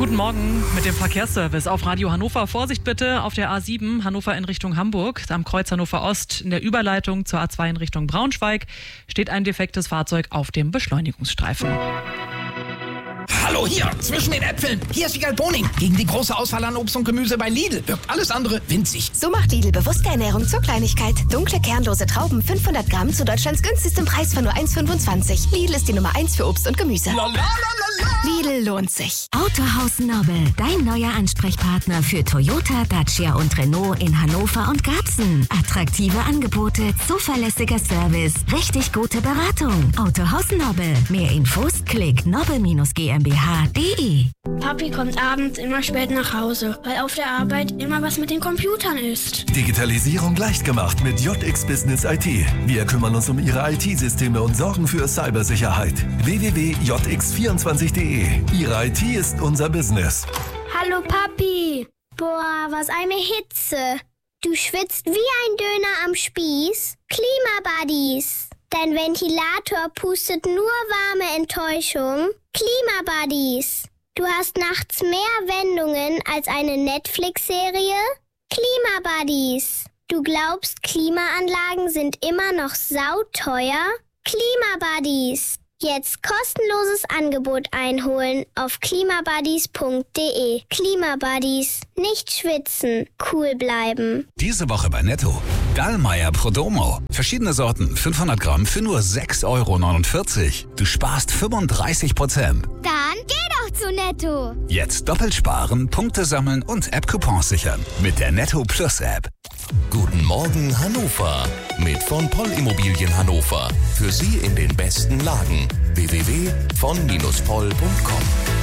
Guten Morgen mit dem Verkehrsservice auf Radio Hannover. Vorsicht bitte auf der A7 Hannover in Richtung Hamburg. Am Kreuz Hannover Ost in der Überleitung zur A2 in Richtung Braunschweig steht ein defektes Fahrzeug auf dem Beschleunigungsstreifen. Hallo, hier, zwischen den Äpfeln. Hier ist Wiegald Boning. Gegen die große Auswahl an Obst und Gemüse bei Lidl wirkt alles andere winzig. So macht Lidl bewusste Ernährung zur Kleinigkeit. Dunkle, kernlose Trauben, 500 Gramm zu Deutschlands günstigstem Preis von nur 1,25. Lidl ist die Nummer 1 für Obst und Gemüse. Lidl lohnt sich. Autohaus Nobel, dein neuer Ansprechpartner für Toyota, Dacia und Renault in Hannover und Garbsen. Attraktive Angebote, zuverlässiger Service, richtig gute Beratung. Autohaus Nobel. Mehr Infos, klick nobel-gmbh.de. Papi kommt abends immer spät nach Hause, weil auf der Arbeit immer was mit den Computern ist. Digitalisierung leicht gemacht mit JX Business IT. Wir kümmern uns um Ihre IT-Systeme und sorgen für Cybersicherheit. www.jx24.de. Ihre IT ist unser Business. Hallo Papi. Boah, was eine Hitze. Du schwitzt wie ein Döner am Spieß. Klimabuddies. Dein Ventilator pustet nur warme Enttäuschung. Klimabuddies. Du hast nachts mehr Wendungen als eine Netflix-Serie? Klimabuddies. Du glaubst, Klimaanlagen sind immer noch sauteuer? Klimabuddies. Jetzt kostenloses Angebot einholen auf klimabuddies.de. Klimabuddies. Nicht schwitzen, cool bleiben. Diese Woche bei Netto. Dallmayr Prodomo. Verschiedene Sorten, 500 Gramm für nur 6,49 €. Du sparst 35%. Dann geh doch zu Netto. Jetzt doppelt sparen, Punkte sammeln und App-Coupons sichern. Mit der Netto Plus App. Guten Morgen Hannover mit von Poll Immobilien Hannover. Für Sie in den besten Lagen. www.von-poll.com